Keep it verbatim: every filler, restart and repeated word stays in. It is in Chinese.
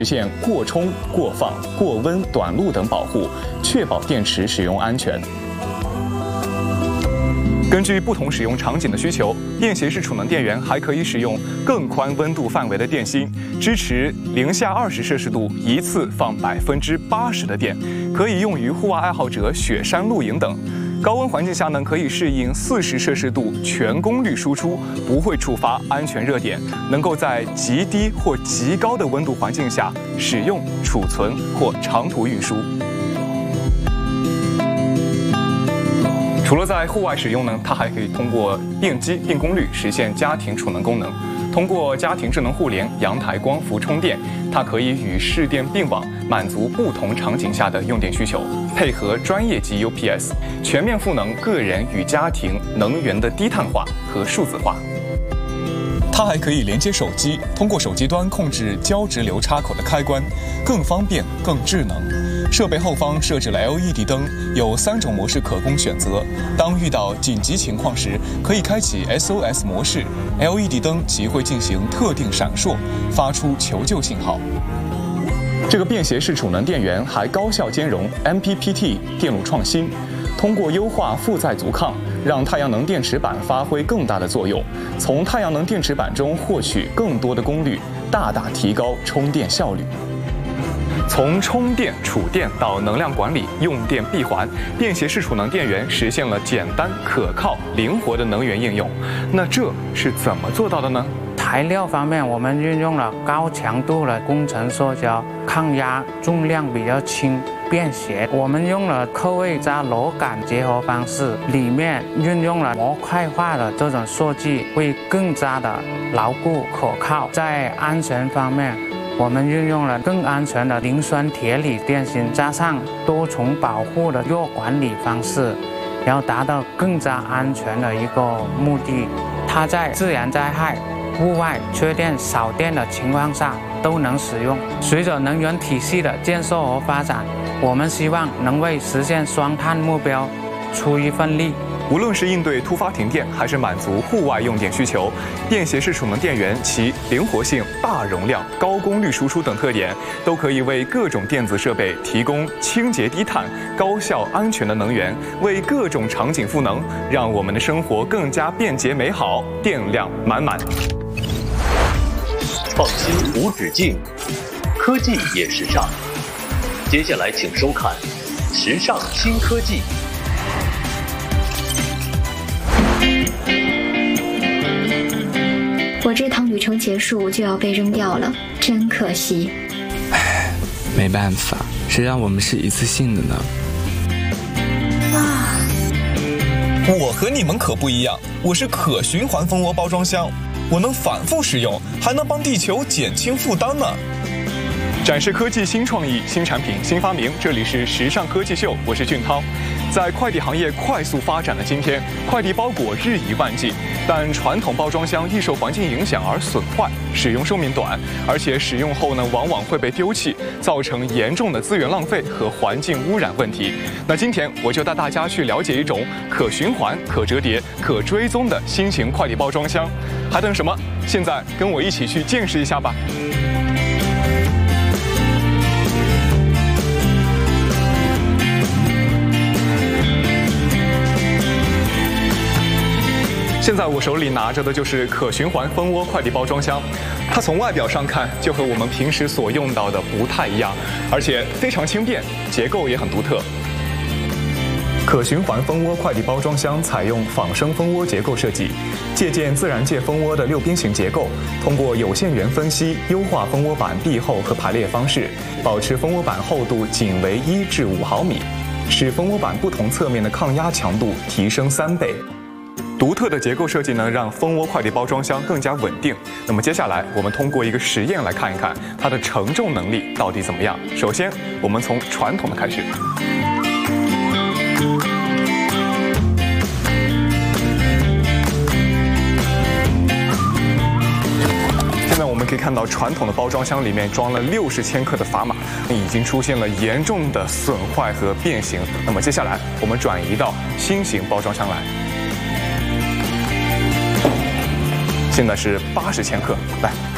实现过充、过放、过温、短路等保护，确保电池使用安全。根据不同使用场景的需求，便携式储能电源还可以使用更宽温度范围的电芯，支持零下二十摄氏度一次放百分之八十的电，可以用于户外爱好者雪山露营等。高温环境下呢，可以适应四十摄氏度全功率输出，不会触发安全热点，能够在极低或极高的温度环境下使用、储存或长途运输。除了在户外使用呢，它还可以通过变机变功率实现家庭储能功能。通过家庭智能互联、阳台光伏充电，它可以与市电并网，满足不同场景下的用电需求。配合专业级 U P S， 全面赋能个人与家庭能源的低碳化和数字化。它还可以连接手机，通过手机端控制交直流插口的开关，更方便、更智能。设备后方设置了 L E D 灯，有三种模式可供选择。当遇到紧急情况时，可以开启 S O S 模式 ，L E D 灯即会进行特定闪烁，发出求救信号。这个便携式储能电源还高效兼容 M P P T 电路创新，通过优化负载阻抗，让太阳能电池板发挥更大的作用，从太阳能电池板中获取更多的功率，大大提高充电效率。从充电、储电到能量管理、用电闭环，便携式储能电源实现了简单、可靠、灵活的能源应用。那这是怎么做到的呢？ 材料方面，我们运用了高强度的工程塑胶，抗压，重量比较轻，便携。我们用了扣位加螺杆结合方式，里面运用了模块化的这种设计，会更加的牢固可靠。在安全方面，我们运用了更安全的磷酸铁锂电芯，加上多重保护的弱管理方式，然后达到更加安全的一个目的。它在自然灾害、户外缺电少电的情况下都能使用。随着能源体系的建设和发展，我们希望能为实现双碳目标出一份力。 无论是应对突发停电，还是满足户外用电需求，便携式储能电源其灵活性、大容量、高功率输出等特点，都可以为各种电子设备提供清洁低碳、高效安全的能源，为各种场景赋能，让我们的生活更加便捷美好，电量满满。 创新无止境，科技也时尚。接下来请收看《时尚新科技》。 我这趟旅程结束就要被扔掉了，真可惜。 唉，没办法，谁让我们是一次性的呢？ 啊！ 我和你们可不一样，我是可循环蜂窝包装箱，我能反复使用，还能帮地球减轻负担呢。展示科技新创意、新产品、新发明，这里是时尚科技秀，我是俊涛。在快递行业快速发展的今天，快递包裹日以万计，但传统包装箱易受环境影响而损坏，使用寿命短，而且使用后呢，往往会被丢弃，造成严重的资源浪费和环境污染问题。那今天我就带大家去了解一种可循环、可折叠、可追踪的新型快递包装箱，还等什么？现在跟我一起去见识一下吧。现在我手里拿着的就是可循环蜂窝快递包装箱，它从外表上看就和我们平时所用到的不太一样，而且非常轻便，结构也很独特。可循环蜂窝快递包装箱采用仿生蜂窝结构设计，借鉴自然界蜂窝的六边形结构，通过有限元分析优化蜂窝板壁厚和排列方式，保持蜂窝板厚度仅为一至五毫米，使蜂窝板不同侧面的抗压强度提升三倍。独特的结构设计呢，让蜂窝快递包装箱更加稳定。那么接下来，我们通过一个实验来看一看它的承重能力到底怎么样。首先，我们从传统的开始。现在我们可以看到，传统的包装箱里面装了六十千克的砝码，已经出现了严重的损坏和变形。那么接下来，我们转移到新型包装箱来。现在是八十千克，来